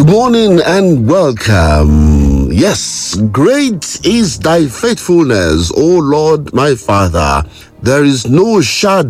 Good morning and welcome. Yes, great is thy faithfulness, O Lord my Father. There is no shadow